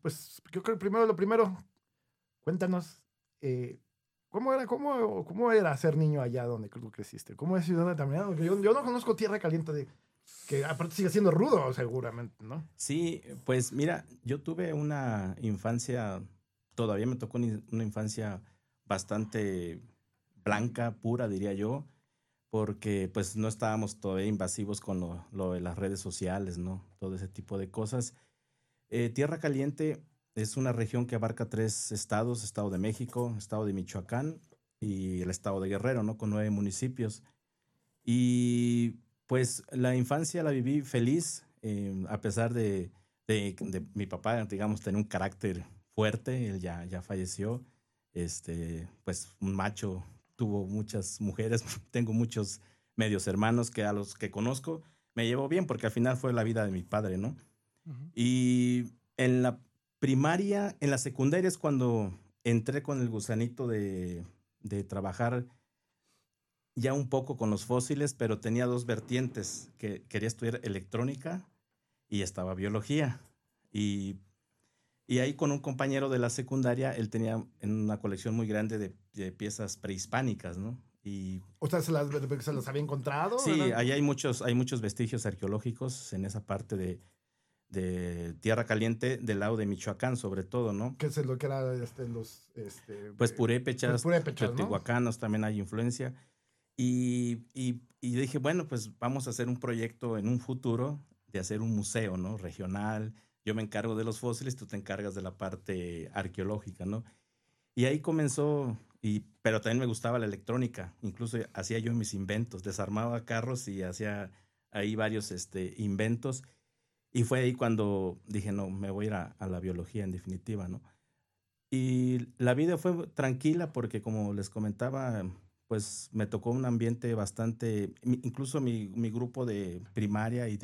pues yo creo que lo primero, cuéntanos, ¿cómo era ser niño allá donde tú creciste? ¿Cómo es Ciudad Altamirano? Porque yo no conozco Tierra Caliente, que aparte sigue siendo rudo seguramente, ¿no? Sí, pues mira, yo tuve una infancia, todavía me tocó una infancia bastante blanca, pura, diría yo, porque pues no estábamos todavía invasivos con lo de las redes sociales, ¿no? Todo ese tipo de cosas. Tierra Caliente es una región que abarca 3 estados: Estado de México, Estado de Michoacán y el Estado de Guerrero, ¿no? Con 9 municipios. Y pues la infancia la viví feliz, a pesar de mi papá, digamos, tener un carácter fuerte. Él ya falleció. Pues un macho, tuvo muchas mujeres. Tengo muchos medios hermanos que a los que conozco me llevo bien porque al final fue la vida de mi padre, ¿no? Ujú. Y en la primaria, en la secundaria es cuando entré con el gusanito de trabajar ya un poco con los fósiles, pero tenía dos vertientes, que quería estudiar electrónica y estaba biología. Y, y ahí con un compañero de la secundaria, él tenía en una colección muy grande de piezas prehispánicas, ¿no? Y O sea, ¿se las había encontrado? sí, ahí hay muchos vestigios arqueológicos en esa parte de Tierra Caliente, del lado de Michoacán, sobre todo, ¿no? ¿Qué es lo que era Pues pues purépechas, purépechas, ¿no? teotihuacanos, también hay influencia. Y dije, bueno, pues vamos a hacer un proyecto en un futuro de hacer un museo, ¿no? Regional. Yo me encargo de los fósiles, tú te encargas de la parte arqueológica, ¿no? Y ahí comenzó, pero también me gustaba la electrónica. Incluso hacía yo mis inventos, desarmaba carros y hacía ahí varios inventos. Y fue ahí cuando dije, no, me voy a ir a la biología en definitiva, ¿no? Y la vida fue tranquila porque, como les comentaba, pues me tocó un ambiente bastante, incluso mi grupo de primaria y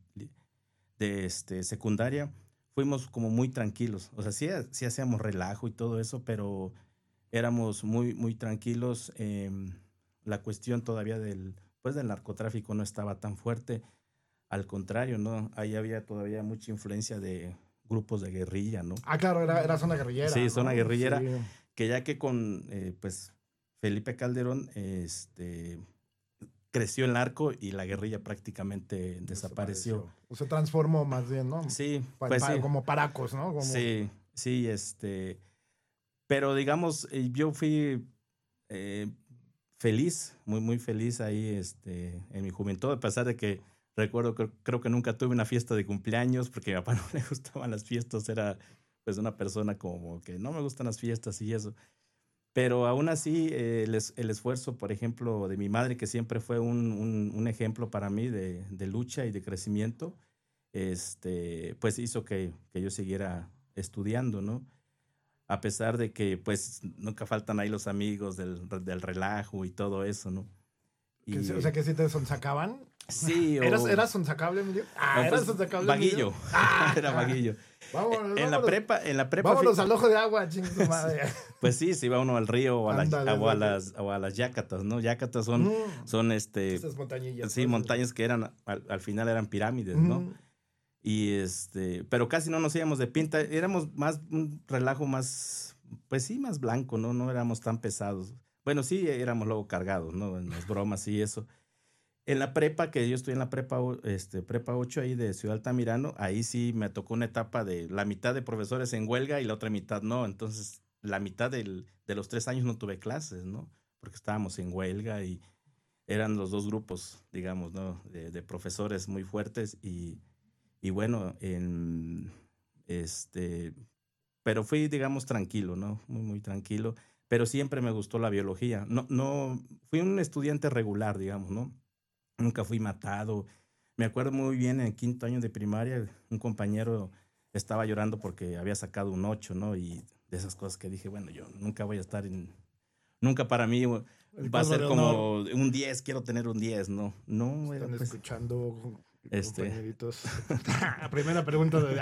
de secundaria, fuimos como muy tranquilos. O sea, sí hacíamos relajo y todo eso, pero éramos muy, muy tranquilos. La cuestión todavía del narcotráfico no estaba tan fuerte. Al contrario, ¿no? Ahí había todavía mucha influencia de grupos de guerrilla, ¿no? Ah, claro, era zona guerrillera, Sí, zona ¿no? guerrillera, Sí. que ya que con pues Felipe Calderón creció el narco y la guerrilla prácticamente desapareció. Desapareció. O se transformó más bien, ¿no? Sí, pues sí, Como paracos, ¿no? sí, sí, pero digamos, yo fui eh, feliz, muy, muy feliz ahí, en mi juventud, a pesar de que recuerdo, creo que nunca tuve una fiesta de cumpleaños porque a mi papá no le gustaban las fiestas. Era pues una persona como que no me gustan las fiestas y eso. Pero aún así, el esfuerzo, por ejemplo, de mi madre, que siempre fue un ejemplo para mí de lucha y de crecimiento, pues hizo que yo siguiera estudiando, ¿no? A pesar de que, pues, nunca faltan ahí los amigos del relajo y todo eso, ¿no? O sea, Y que si te sonsacaban. sí, ¿Eras sonsacable, Emilio? Ah, ¿eras pues, sonsacable, Emilio? vaguillo, Ah, era vaguillo. vámonos, En la vámonos. prepa, Vámonos al ojo de agua, ching tu madre. pues sí, se iba uno al río o a, la- Ándale, o a ándale. las, o a las yacatas, ¿no? Yacatas Mm, son esas montañillas, sí, ¿no? Sí. montañas que al final eran pirámides, ¿no? Mm, Y pero casi no nos íbamos de pinta, éramos más un relajo más, pues sí, más blanco, ¿no? No éramos tan pesados. Bueno, sí, éramos luego cargados, ¿no? En las bromas y eso. En la prepa, que yo estoy en la prepa 8 ahí de Ciudad Altamirano, ahí sí me tocó una etapa de la mitad de profesores en huelga y la otra mitad no. Entonces, la mitad de los 3 años no tuve clases, ¿no? Porque estábamos en huelga y eran los dos grupos, digamos, ¿no? De profesores muy fuertes y bueno, este, pero fui, digamos, tranquilo, ¿no? Muy, muy tranquilo. Pero siempre me gustó la biología. No, no, fui un estudiante regular, digamos, ¿no? Nunca fui matado. Me acuerdo muy bien en quinto año de primaria, un compañero estaba llorando porque había sacado un 8, ¿no? Y de esas cosas que dije, bueno, yo nunca voy a estar nunca para mí el va a cuadro ser de honor. como un 10, quiero tener un 10, ¿no? No, era Están pues, escuchando, este, compañeritos. Primera pregunta de.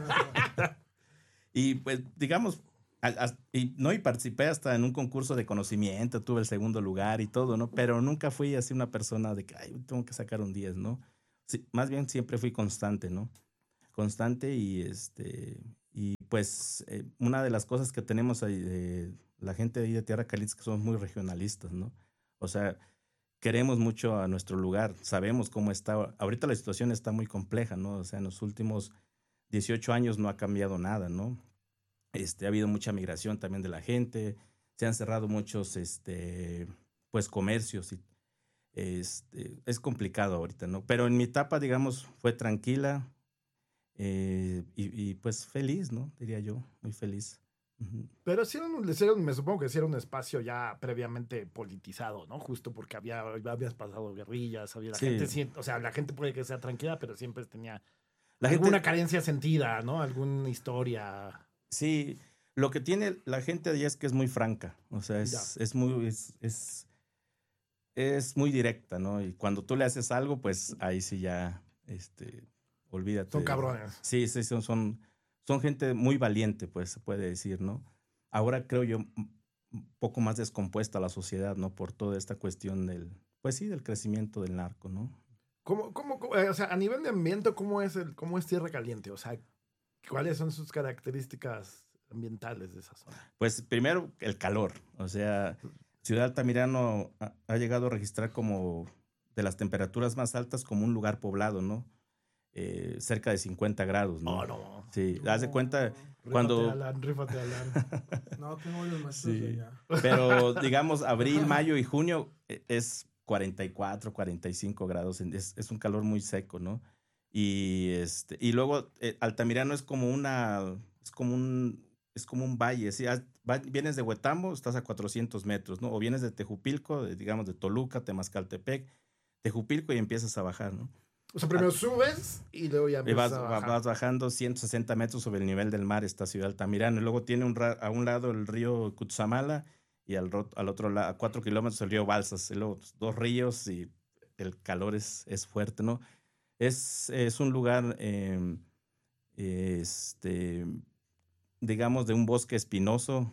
y pues, digamos, y participé hasta en un concurso de conocimiento, tuve el segundo lugar y todo, ¿no? Pero nunca fui así una persona de que, ay, tengo que sacar un 10, ¿no? Sí, más bien siempre fui constante, ¿no? Constante y pues una de las cosas que tenemos ahí, la gente ahí de Tierra Caliente, es que somos muy regionalistas, ¿no? O sea, queremos mucho a nuestro lugar, sabemos cómo está. Ahorita la situación está muy compleja, ¿no? O sea, en los últimos 18 años no ha cambiado nada, ¿no? Ha habido mucha migración también de la gente, se han cerrado muchos, pues, comercios y es complicado ahorita, ¿no? Pero en mi etapa, digamos, fue tranquila y pues feliz, ¿no? Diría yo, muy feliz. Ujú. Pero sí me supongo que sí era un espacio ya previamente politizado, ¿no? Justo porque habías pasado guerrillas, había la gente, Sí, o sea, la gente puede que sea tranquila, pero siempre tenía la alguna gente, carencia sentida, ¿no? Alguna historia. sí, lo que tiene la gente allá es que es muy franca, o sea, Ya, es muy directa, ¿no? Y cuando tú le haces algo, pues ahí sí ya, olvídate. son cabrones. Sí, sí, son gente muy valiente, pues se puede decir, ¿no? Ahora creo yo un poco más descompuesta la sociedad, ¿no? Por toda esta cuestión pues sí, del crecimiento del narco, ¿no? O sea, a nivel de ambiente, cómo es Tierra Caliente? O sea, ¿cuáles son sus características ambientales de esa zona? Pues primero el calor, o sea, Ciudad Altamirano ha llegado a registrar como de las temperaturas más altas como un lugar poblado, ¿no? Cerca de 50 grados, Oh, ¿no? no. Sí, haz de cuenta Rífate, cuando... Alan, rífate, Alan. No, tengo varios maestros de Sí, allá. pero digamos abril, mayo y junio es 44, 45 grados, es un calor muy seco, ¿no? Y luego Altamirano es como un valle, ¿sí? Vienes de Huetambo, estás a 400 metros, ¿no? O vienes de Tejupilco, digamos de Toluca, Temascaltepec, Tejupilco y empiezas a bajar, ¿no? O sea, primero subes y luego ya Y empiezas a bajar. vas bajando 160 metros sobre el nivel del mar esta ciudad Altamirano. Y luego tiene a un lado el río Cutzamala y al otro lado, a 4 kilómetros, el río Balsas. Y luego dos ríos y el calor es fuerte, ¿no? Es un lugar, digamos, de un bosque espinoso.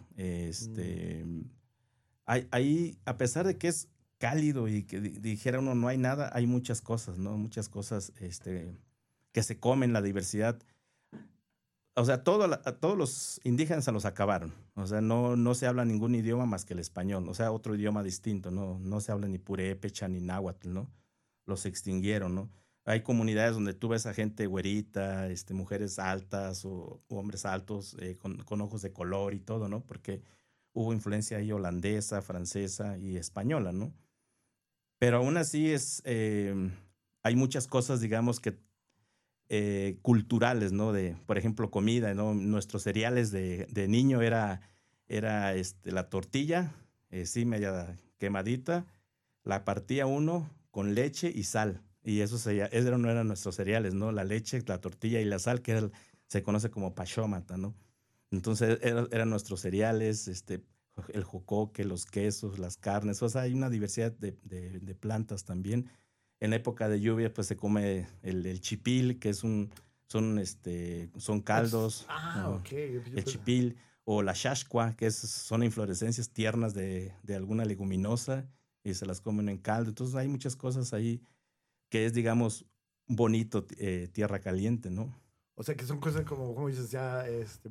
Ahí, a pesar de que es cálido y que dijera uno no hay nada, hay muchas cosas, ¿no? Muchas cosas que se comen, la diversidad. O sea, a todos los indígenas se los acabaron. O sea, no se habla ningún idioma más que el español. O sea, otro idioma distinto, ¿no? No se habla ni purépecha ni náhuatl, ¿no? Los extinguieron, ¿no? Hay comunidades donde tú ves a gente güerita, mujeres altas o hombres altos con ojos de color y todo, ¿no? Porque hubo influencia ahí holandesa, francesa y española, ¿no? Pero aún así hay muchas cosas, digamos, que culturales, ¿no? Por ejemplo, comida, ¿no? Nuestros cereales de niño era la tortilla, sí, media quemadita, la partía uno con leche y sal. Y eso no eran nuestros cereales, ¿no? La leche, la tortilla y la sal, se conoce como pachómata, ¿no? Entonces eran nuestros cereales, el jocoque, los quesos, las carnes, o sea, hay una diversidad de plantas también. En época de lluvia, pues se come el chipil, que son caldos, Ok. el chipil, o la xaxcua, que son inflorescencias tiernas de alguna leguminosa, y se las comen en caldo. Entonces hay muchas cosas ahí que es, digamos, bonito, tierra caliente, ¿no? O sea, que son cosas como dices, ya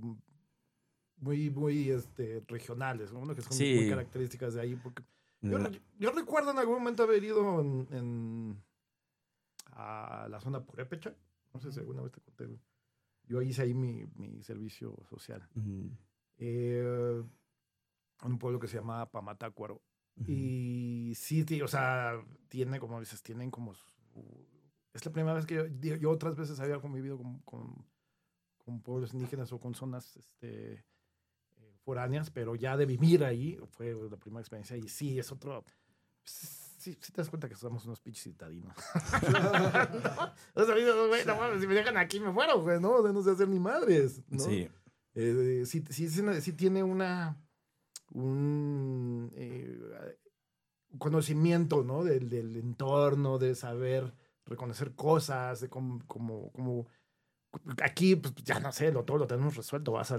muy regionales, ¿no? Que son muy Sí. características de ahí. Porque La- yo recuerdo en algún momento haber ido a la zona purépecha. No sé si alguna vez te conté. Yo hice ahí mi servicio social. mm, En un pueblo que se llama Pamatácuaro. ujú. Y sí, o sea, como dices, tienen como es la primera vez que yo otras veces había convivido con pueblos indígenas o con zonas foráneas, pero ya de vivir ahí fue la primera experiencia y sí, es otro... Sí, sí te das cuenta que somos unos pinches citadinos. ¿No? O sea, güey, no mames, si me dejan aquí me fueron, güey, ¿no? No sé hacer ni madres, ¿no? Sí. Sí tiene un conocimiento, ¿no? Del entorno, de saber reconocer cosas, de como aquí, pues ya no sé, todo lo tenemos resuelto. Vas a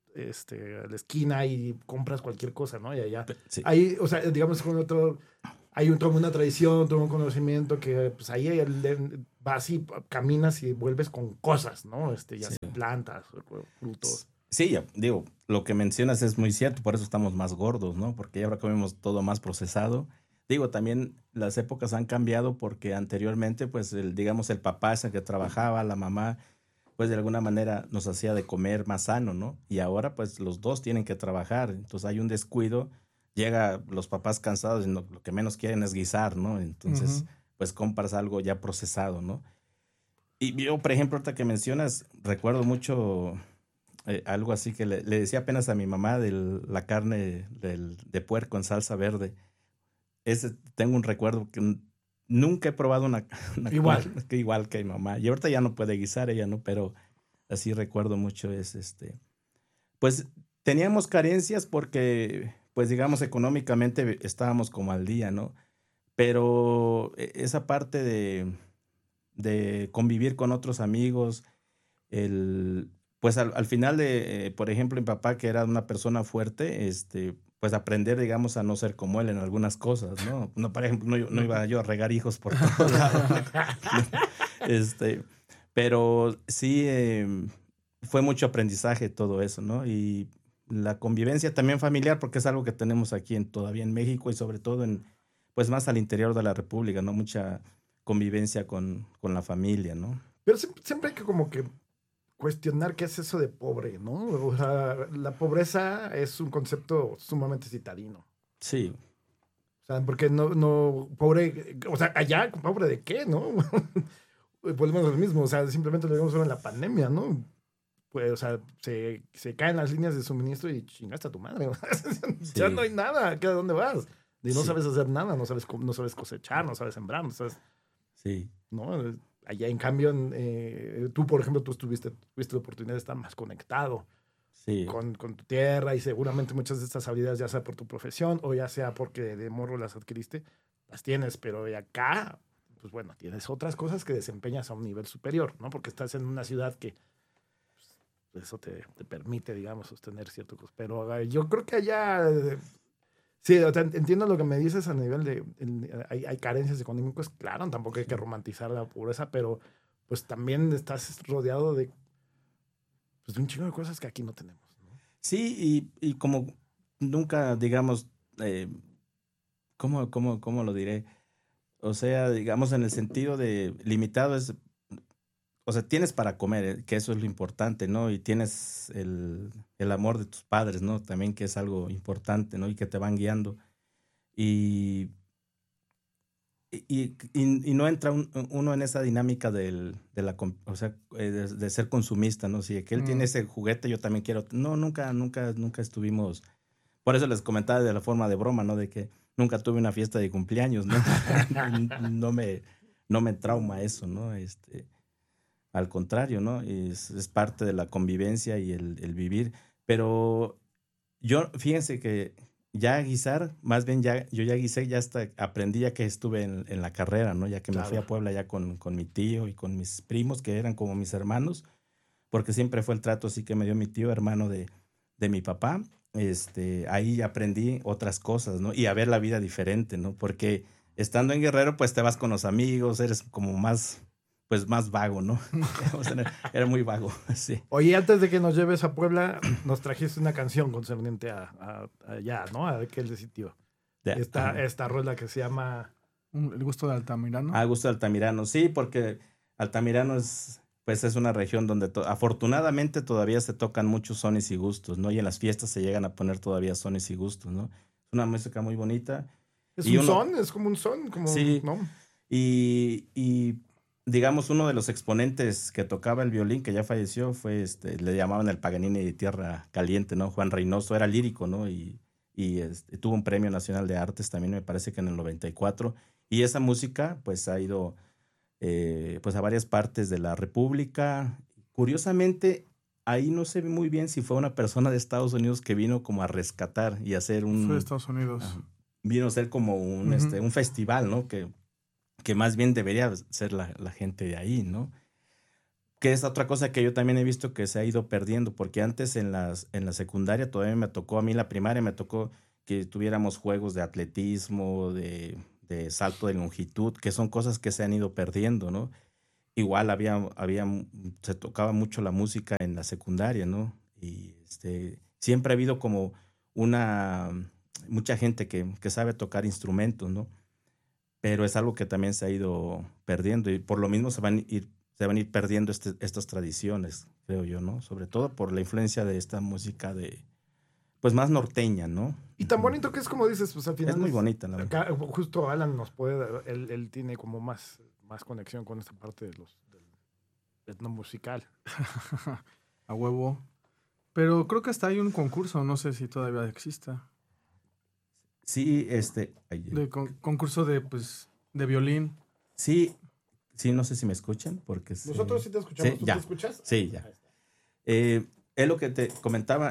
la esquina y compras cualquier cosa, ¿no? Y allá, Sí. ahí, o sea, digamos, hay toda una tradición, todo un conocimiento que pues ahí vas y caminas y vuelves con cosas, ¿no? Ya sea plantas, frutos. Sí, digo, lo que mencionas es muy cierto, por eso estamos más gordos, ¿no? Porque ahora comemos todo más procesado. Digo, también las épocas han cambiado porque anteriormente, pues, digamos, el papá ese que trabajaba, la mamá, pues de alguna manera nos hacía de comer más sano, ¿no? Y ahora, pues, los dos tienen que trabajar, entonces hay un descuido, llega los papás cansados y lo que menos quieren es guisar, ¿no? Entonces, pues compras algo ya procesado, ¿no? Y yo, por ejemplo, ahorita que mencionas, recuerdo mucho algo así que le decía apenas a mi mamá de la carne de puerco en salsa verde. Tengo un recuerdo que nunca he probado una igual. Igual que mi mamá. Y ahorita ya no puede guisar ella, ¿no? Pero así recuerdo mucho pues teníamos carencias porque, pues digamos, económicamente estábamos como al día, ¿no? Pero esa parte de convivir con otros amigos, pues al final por ejemplo, mi papá, que era una persona fuerte, pues aprender, digamos, a no ser como él en algunas cosas, ¿no? No, por ejemplo, no iba yo a regar hijos por todos lados. Pero sí, fue mucho aprendizaje todo eso, ¿no? Y la convivencia también familiar, porque es algo que tenemos aquí todavía en México y sobre todo pues más al interior de la República, ¿no? Mucha convivencia con la familia, ¿no? Pero siempre hay que como que cuestionar qué es eso de pobre, ¿no? O sea, la pobreza es un concepto sumamente citadino. Sí. O sea, porque no, pobre, o sea, allá, pobre de qué, ¿no? Volvemos a lo mismo, o sea, simplemente lo vimos solo en la pandemia, ¿no? Pues, o sea, se caen las líneas de suministro y chingaste a tu madre. Ya no hay nada, ¿a dónde vas? Y no sabes hacer nada, no sabes cosechar, no sabes sembrar, no sabes... Sí. ¿No? Allá, en cambio, tú, por ejemplo, tuviste la oportunidad de estar más conectado con tu tierra y seguramente muchas de estas habilidades, ya sea por tu profesión o ya sea porque de morro las adquiriste, las tienes, pero de acá, pues bueno, tienes otras cosas que desempeñas a un nivel superior, ¿no? Porque estás en una ciudad que pues, eso te permite, digamos, sostener cierto cosas. Pero yo creo que allá... Sí, o sea, entiendo lo que me dices a nivel de... hay carencias económicas, claro, tampoco hay que romantizar la pobreza, pero pues también estás rodeado de un chingo de cosas que aquí no tenemos, ¿no? Sí, y como nunca, digamos, ¿cómo lo diré? O sea, digamos, en el sentido de limitado o sea, tienes para comer, que eso es lo importante, ¿no? Y tienes el amor de tus padres, ¿no? También que es algo importante, ¿no? Y que te van guiando. Y no entra uno en esa dinámica o sea, de ser consumista, ¿no? Si que él tiene ese juguete, yo también quiero. No, nunca estuvimos. Por eso les comentaba de la forma de broma, ¿no? De que nunca tuve una fiesta de cumpleaños, ¿no? no me trauma eso, ¿no? Al contrario, ¿no? Es parte de la convivencia y el vivir. Pero fíjense que ya guisar, más bien yo ya guisé, ya hasta aprendí ya que estuve en la carrera, ¿no? Ya que me fui a Puebla ya con mi tío y con mis primos, que eran como mis hermanos, porque siempre fue el trato así que me dio mi tío, hermano de mi papá. Ahí aprendí otras cosas, ¿no? Y a ver la vida diferente, ¿no? Porque estando en Guerrero, pues te vas con los amigos, eres como más vago, ¿no? Era muy vago, sí. Oye, antes de que nos lleves a Puebla, nos trajiste una canción concerniente a allá, ¿no? A aquel sitio. Esta rola que se llama... El gusto de Altamirano. El gusto de Altamirano, sí, porque Altamirano es una región donde afortunadamente todavía se tocan muchos sones y gustos, ¿no? Y en las fiestas se llegan a poner todavía sones y gustos, ¿no? Es una música muy bonita. Es como un son, como, sí, ¿no? Y digamos, uno de los exponentes que tocaba el violín, que ya falleció, fue le llamaban el Paganini de Tierra Caliente, ¿no? Juan Reynoso, era lírico, ¿no? Y tuvo un Premio Nacional de Artes también, me parece que en el 94. Y esa música, pues, ha ido pues a varias partes de la República. Curiosamente, ahí no sé muy bien si fue una persona de Estados Unidos que vino como a rescatar y hacer Fue de Estados Unidos. Vino a ser como un festival, ¿no? Que más bien debería ser la gente de ahí, ¿no? Que es otra cosa que yo también he visto que se ha ido perdiendo, porque antes en la secundaria todavía me tocó, a mí la primaria me tocó que tuviéramos juegos de atletismo, de de salto de longitud, que son cosas que se han ido perdiendo, ¿no? Igual se tocaba mucho la música en la secundaria, ¿no? Y siempre ha habido como mucha gente que sabe tocar instrumentos, ¿no? Pero es algo que también se ha ido perdiendo y por lo mismo se van a ir perdiendo estas tradiciones, creo yo, ¿no? Sobre todo por la influencia de esta música pues más norteña, ¿no? Y tan bonito que es, como dices, pues al final... Es muy bonita, la verdad. Acá, justo Alan nos puede... Él tiene como más conexión con esta parte del etnomusical. A huevo. Pero creo que hasta hay un concurso, no sé si todavía exista. Sí, concurso de violín. Sí, no sé si me escuchan, porque... Nosotros sí te escuchamos, sí, ¿tú ya. te escuchas? Sí, ya. Es lo que te comentaba,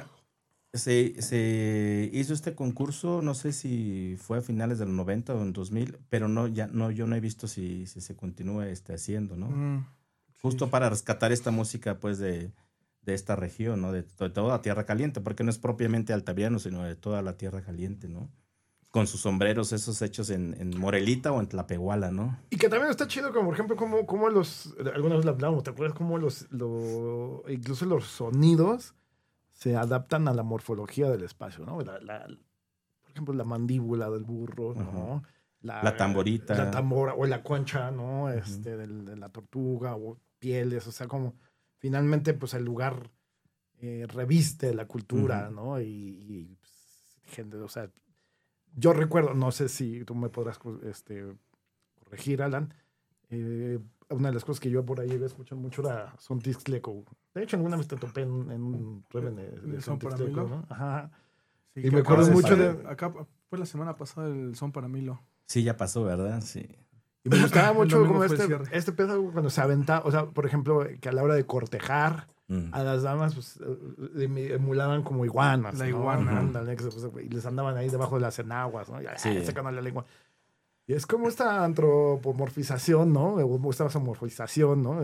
se hizo este concurso, no sé si fue a finales del 90 o en 2000, pero yo no he visto si se continúa haciendo, ¿no? Justo para rescatar esta música, pues, de esta región, ¿no? De toda la Tierra Caliente, porque no es propiamente altaviano, sino de toda la Tierra Caliente, ¿no? Con sus sombreros esos hechos en Morelita o en Tlapehuala, ¿no? Y que también está chido, como por ejemplo, como alguna vez lo hablamos, ¿te acuerdas cómo incluso los sonidos se adaptan a la morfología del espacio, ¿no? Por ejemplo, la mandíbula del burro, ¿no? La tamborita. La tambora, o la concha, ¿no? De la tortuga, o pieles, o sea, como finalmente, pues, el lugar reviste la cultura, ¿no? Y pues, gente, o sea, yo recuerdo, no sé si tú me podrás corregir, Alan, una de las cosas que yo por ahí escuchado mucho era Son Tixtleco. De hecho, alguna vez te topé en un Reven de Son Tixtleco, ¿no? Ajá. Sí, y me acuerdo mucho acá fue la semana pasada el Son para Milo. Sí, ya pasó, ¿verdad? Sí. Y me gustaba mucho como este pedo cuando se aventaba, o sea, por ejemplo, que a la hora de cortejar a las damas, pues emulaban como iguanas. La iguana. ¿no? Y les andaban ahí debajo de las enaguas, ¿no? Y sacando la lengua. Y es como esta antropomorfización, ¿no? O esta zoomorfización, ¿no?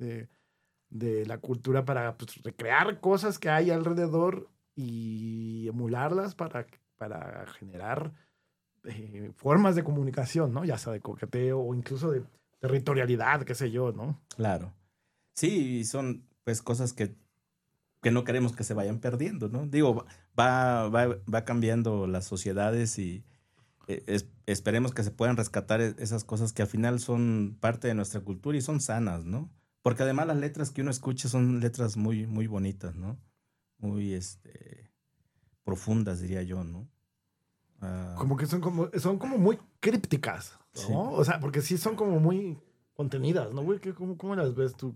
De la cultura para, pues, recrear cosas que hay alrededor y emularlas para generar formas de comunicación, ¿no? Ya sea de coqueteo o incluso de territorialidad, qué sé yo, ¿no? Claro. Sí, son pues cosas que no queremos que se vayan perdiendo, ¿no? Digo, va cambiando las sociedades y esperemos que se puedan rescatar esas cosas que al final son parte de nuestra cultura y son sanas, ¿no? Porque además las letras que uno escucha son letras muy, muy bonitas, ¿no? Muy profundas, diría yo, ¿no? Como que son como muy crípticas, ¿no? Sí. O sea, porque sí son como muy contenidas, ¿no, güey? ¿Cómo las ves tú?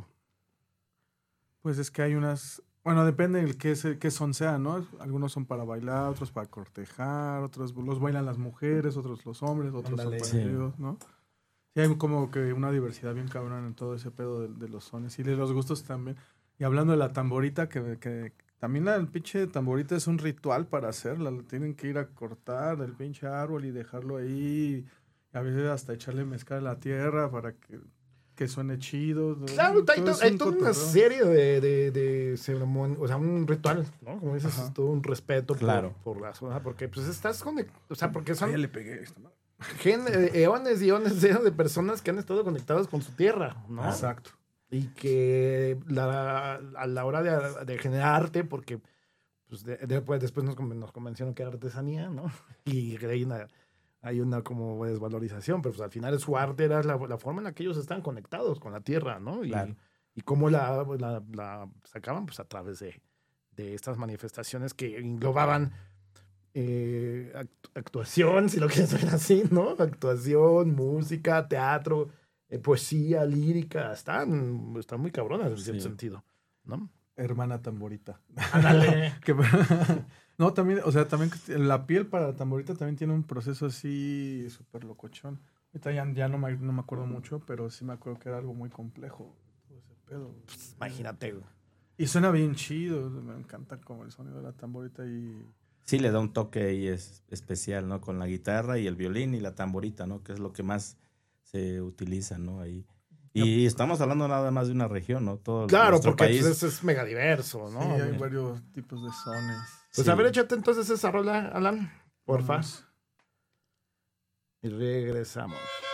Pues es que hay unas... Bueno, depende del qué son sea, ¿no? Algunos son para bailar, otros para cortejar, otros los bailan las mujeres, otros los hombres, otros son para ellos, ¿no? Sí, hay como que una diversidad bien cabrón en todo ese pedo de los sones y de los gustos también. Y hablando de la tamborita, que también el pinche tamborita es un ritual para hacerla. Tienen que ir a cortar el pinche árbol y dejarlo ahí. Y a veces hasta echarle mezcal a la tierra para que suene chido. Claro, hay toda una serie de ceremonias, o sea, un ritual, ¿no? Como dices, es todo un respeto por la zona, porque pues estás conectado, o sea, porque son... Ya le pegué esto, ¿no? Eones y eones de personas que han estado conectadas con su tierra, ¿no? Exacto. Y que a la hora de generar arte, porque pues después nos convencieron que era artesanía, ¿no? Y hay una como desvalorización, pero pues al final su arte era la forma en la que ellos están conectados con la tierra, ¿no? Y cómo la sacaban, pues a través de estas manifestaciones que englobaban actuación, si lo quieres ver así, ¿no? Actuación, música, teatro, poesía, lírica, están muy cabronas en cierto sentido, ¿no? Hermana tamborita. Ándale. No, también, o sea, también la piel para la tamborita también tiene un proceso así súper locochón. Ahorita ya no me acuerdo mucho, pero sí me acuerdo que era algo muy complejo. Todo ese pedo. Pues, imagínate, güey. Y suena bien chido, me encanta como el sonido de la tamborita y... Sí, le da un toque ahí especial, ¿no? Con la guitarra y el violín y la tamborita, ¿no? Que es lo que más se utiliza, ¿no? Ahí. Y estamos hablando nada más de una región, ¿no? Todo claro, porque país pues, es mega diverso, ¿no? Sí, hay varios tipos de sones. Pues a ver, échate entonces esa rola, Alan, porfa. Y regresamos.